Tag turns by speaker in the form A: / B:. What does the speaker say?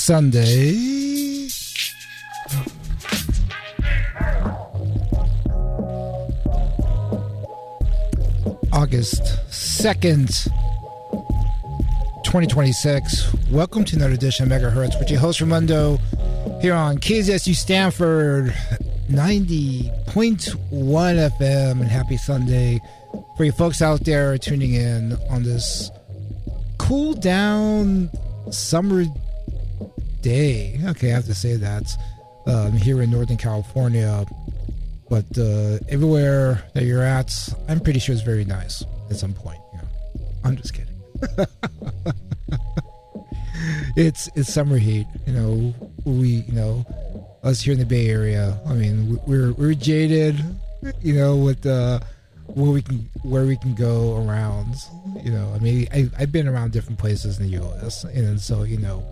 A: Sunday, August 2nd, 2026. Welcome to another edition of Megahertz with your host Raimundo here on KZSU Stanford 90.1 FM, and happy Sunday for you folks out there tuning in on this cool down summer day. Okay, I have to say that. Here in Northern California, but everywhere that you're at, I'm pretty sure it's very nice at some point. You know, I'm just kidding. It's summer heat. Us here in the Bay Area. I mean, we're jaded. With where we can go around. I mean, I've been around different places in the U.S. and so